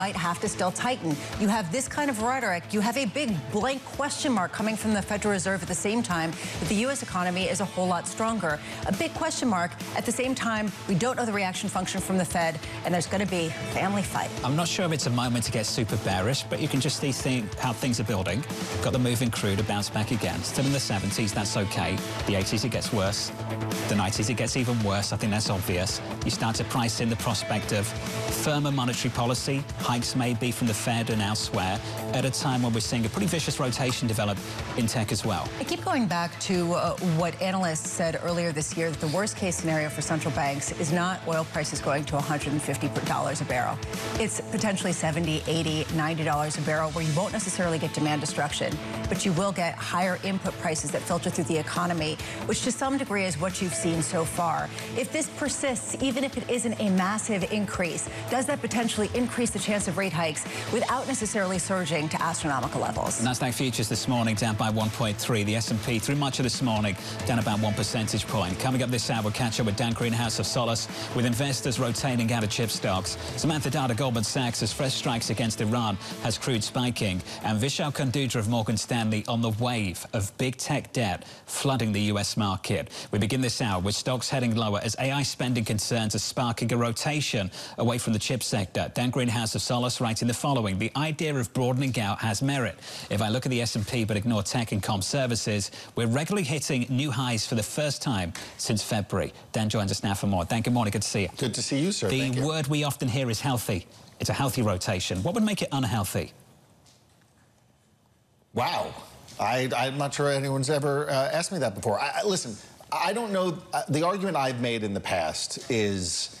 might have to still tighten. You have this kind of rhetoric. You have a big blank question mark coming from the Federal Reserve at the same time that the U.S. economy is a whole lot stronger. A big question mark. At the same time, we don't know the reaction function from the Fed, and there's going to be a family fight. I'm not sure if it's a moment to get super bearish, but you can just see how things are building. Got the move in crude to bounce back again. Still in the 70s, that's okay. The 80s, it gets worse. The 90s, it gets even worse. I think that's obvious. You start to price in the prospect of firmer monetary policy, hikes maybe from the Fed and elsewhere, at a time when we're seeing a pretty vicious rotation develop in tech as well. I keep going back to what analysts said earlier this year, that the worst case scenario for central banks is not oil prices going to $150 a barrel. It's potentially $70, $80, $90 a barrel, where you won't necessarily get demand destruction, but you will get higher input prices that filter through the economy, which to some degree is what you've seen so far. If this persists, even if it isn't a massive increase, does that potentially increase the chance of rate hikes without necessarily surging to astronomical levels? Nasdaq futures this morning down by 1.3. The S&P through much of this morning down about 1 percentage point. Coming up this hour, we'll catch up with Dan Greenhouse of Solis, with investors rotating out of chip stocks. Samantha Data, Goldman Sachs, as fresh strikes against Iran has crude spiking. And Vishal Kundra of Morgan Stanley on the wave of big tech debt flooding the U.S. market. We begin this hour with stocks heading lower as AI spending concerns are sparking a rotation away from the chip sector. Dan Greenhouse of Solis writing the following: the idea of broadening out has merit. If I look at the S&P but ignore tech and comm services, we're regularly hitting new highs for the first time since February. Dan joins us now for more. Dan, good morning. Good to see you. Good to see you, sir. The word we often hear is healthy. It's a healthy rotation. What would make it unhealthy? Wow. I'm not sure anyone's ever asked me that before. Listen, I don't know. The argument I've made in the past is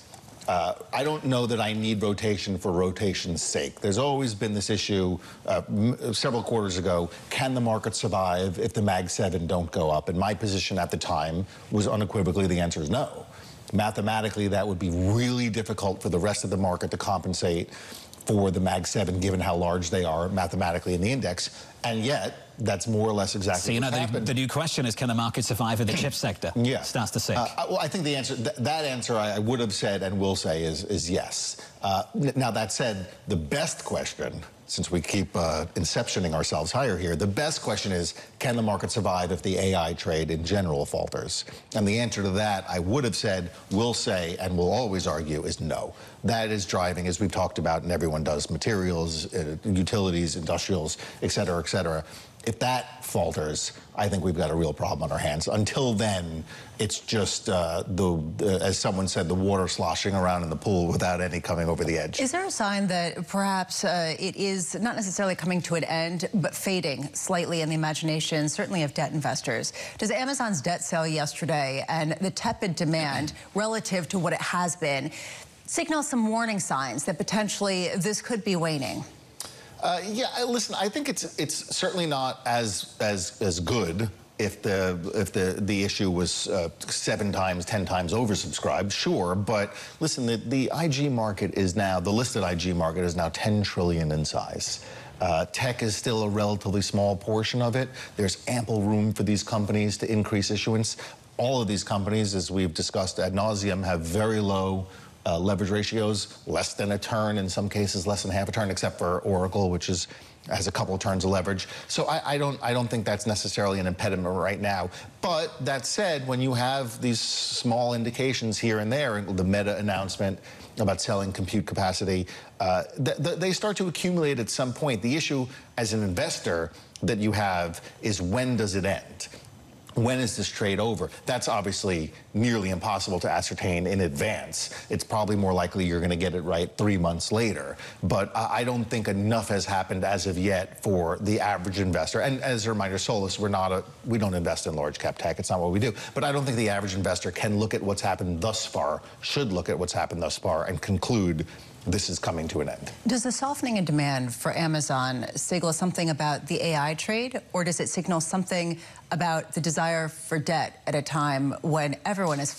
I don't know that I need rotation for rotation's sake. There's always been this issue several quarters ago: can the market survive if the Mag 7 don't go up? And my position at the time was unequivocally the answer is no. Mathematically, that would be really difficult for the rest of the market to compensate for the Mag 7, given how large they are mathematically in the index. And yet, that's more or less exactly what's happened. The new question is, can the market survive in the chip sector? Yeah. Starts to sink. Well, I think the answer, that answer I would have said and will say is yes. Now, that said, the best question, since we keep inceptioning ourselves higher here, the best question is, can the market survive if the AI trade in general falters? And the answer to that, I would have said, will say, and will always argue, is no. That is driving, as we've talked about, and everyone does, materials, utilities, industrials, et cetera, et cetera. If that falters, I think we've got a real problem on our hands. Until then, it's just, as someone said, the water sloshing around in the pool without any coming over the edge. Is there a sign that perhaps it is not necessarily coming to an end, but fading slightly in the imagination, certainly of debt investors? Does Amazon's debt sale yesterday and the tepid demand relative to what it has been signal some warning signs that potentially this could be waning? Yeah, listen, I think it's certainly not as good if the issue was 7 times, 10 times oversubscribed, sure. But listen, the IG market is now, the listed IG market is now 10 trillion in size. Tech is still a relatively small portion of it. There's ample room for these companies to increase issuance. All of these companies, as we've discussed ad nauseum, have very low leverage ratios, less than a turn, in some cases less than half a turn, except for Oracle, which has a couple of turns of leverage. So I don't think that's necessarily an impediment right now. But that said, when you have these small indications here and there, the Meta announcement about selling compute capacity, they start to accumulate at some point. The issue as an investor that you have is, when does it end? When is this trade over? That's obviously nearly impossible to ascertain in advance. It's probably more likely you're going to get it right 3 months later. But I don't think enough has happened as of yet for the average investor. And as a reminder, Solis, we don't invest in large cap tech. It's not what we do. But I don't think the average investor can look at what's happened thus far, should look at what's happened thus far, and conclude this is coming to an end. Does the softening in demand for Amazon signal something about the AI trade, or does it signal something about the desire for debt at a time when everyone is